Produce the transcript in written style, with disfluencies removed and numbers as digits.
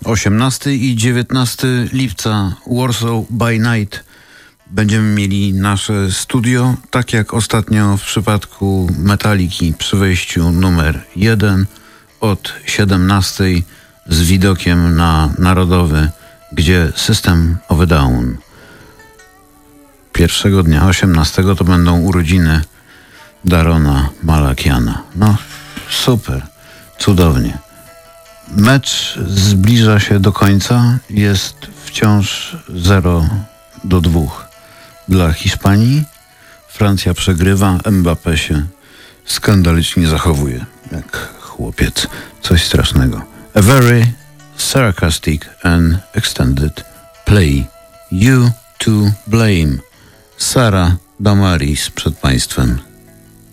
18 i 19 lipca Warsaw by Night. Będziemy mieli nasze studio, tak jak ostatnio w przypadku Metaliki przy wejściu numer 1 od 17 z widokiem na Narodowy, gdzie System of a Down. Pierwszego dnia, 18, to będą urodziny Darona Malakiana. No, super, cudownie. Mecz zbliża się do końca, jest wciąż 0-2 dla Hiszpanii. Francja przegrywa, Mbappé się skandalicznie zachowuje, jak chłopiec, coś strasznego. A very sarcastic and extended play. You to blame. Sara Damaris przed Państwem.